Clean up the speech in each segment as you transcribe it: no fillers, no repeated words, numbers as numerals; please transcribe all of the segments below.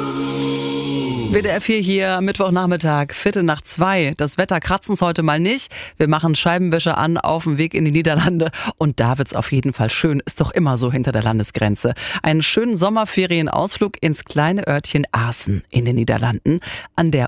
WDR 4 hier, Mittwochnachmittag, 1:45. Das Wetter kratzt uns heute mal nicht. Wir machen Scheibenwischer an auf dem Weg in die Niederlande. Und da wird's auf jeden Fall schön. Ist doch immer so hinter der Landesgrenze. Einen schönen Sommerferienausflug ins kleine Örtchen Assen in den Niederlanden. An der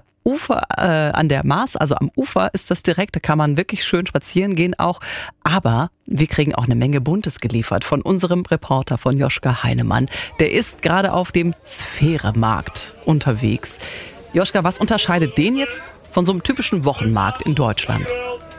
Maas, also am Ufer ist das direkt, da kann man wirklich schön spazieren gehen auch. Aber wir kriegen auch eine Menge Buntes geliefert von unserem Reporter, von Joschka Heinemann. Der ist gerade auf dem Sphäre-Markt unterwegs. Joschka, was unterscheidet den jetzt von so einem typischen Wochenmarkt in Deutschland?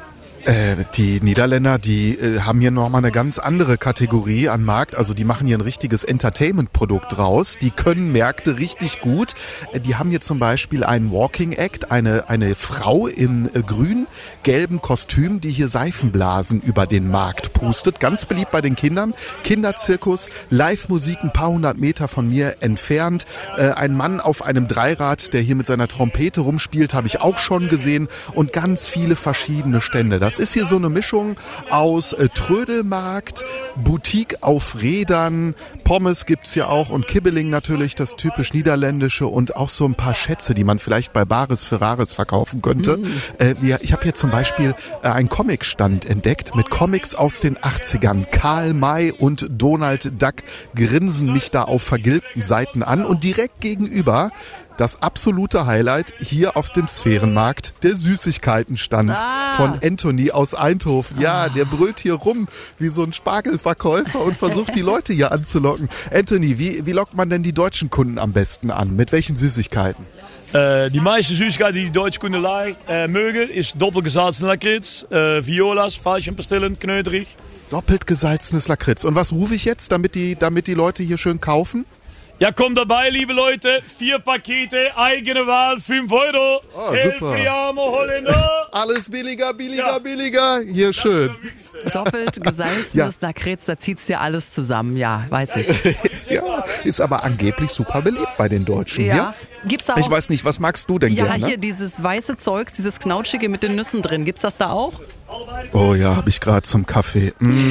Die Niederländer, die haben hier nochmal eine ganz andere Kategorie an Markt. Also die machen hier ein richtiges Entertainment-Produkt draus. Die können Märkte richtig gut. Die haben hier zum Beispiel einen Walking Act, eine Frau in grün-gelbem Kostüm, die hier Seifenblasen über den Markt pustet. Ganz beliebt bei den Kindern. Kinderzirkus, Live-Musik ein paar hundert Meter von mir entfernt. Ein Mann auf einem Dreirad, der hier mit seiner Trompete rumspielt, habe ich auch schon gesehen. Und ganz viele verschiedene Stände. Das ist hier so eine Mischung aus Trödelmarkt, Boutique auf Rädern, Pommes gibt's hier auch und Kibbeling natürlich, das typisch Niederländische und auch so ein paar Schätze, die man vielleicht bei Bares Ferraris verkaufen könnte. Ich habe hier zum Beispiel einen Comicstand entdeckt mit Comics aus den 80ern. Karl May und Donald Duck grinsen mich da auf vergilbten Seiten an und direkt gegenüber das absolute Highlight hier auf dem Sphärenmarkt, der Süßigkeitenstand von Anthony aus Eindhoven. Ja, der brüllt hier rum wie so ein Spargelverkäufer und versucht die Leute hier anzulocken. Anthony, wie lockt man denn die deutschen Kunden am besten an? Mit welchen Süßigkeiten? Die meiste Süßigkeiten, die deutsche Kunden mögen, ist doppelt gesalzener Lakritz, Violas, Veilchenpastillen, knöterig. Doppelt gesalzenes Lakritz. Und was rufe ich jetzt, damit die Leute hier schön kaufen? Ja, kommt dabei, liebe Leute. 4 Pakete, eigene Wahl, 5 Euro. Oh, super. Holländer. Alles billiger. Hier schön. Doppelt gesalzenes Lakritz, da zieht's dir alles zusammen. Ja, weiß ich. Ja, ist aber angeblich super beliebt bei den Deutschen. Ja. Gibt's da auch? Ich weiß nicht, was magst du denn gerne? Ja, hier dieses weiße Zeugs, dieses Knautschige mit den Nüssen drin. Gibt's das da auch? Oh ja, habe ich gerade zum Kaffee.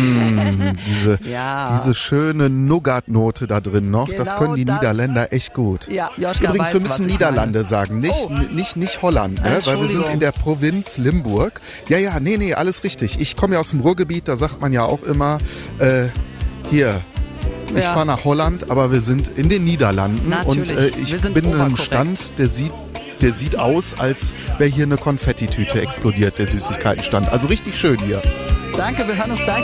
Diese schöne Nougat-Note da drin noch, genau, das können die Niederländer echt gut. Ja, Joschka übrigens, weiß, wir müssen Niederlande sagen, nicht Holland, ne? Weil wir sind in der Provinz Limburg. Ja, nee, alles richtig. Ich komme ja aus dem Ruhrgebiet, da sagt man ja auch immer, ich fahre nach Holland, aber wir sind in den Niederlanden. Natürlich. Und ich bin in einem Stand, der sieht aus, als wäre hier eine Konfettitüte explodiert, der Süßigkeitenstand. Also richtig schön hier. Danke, wir hören uns gleich.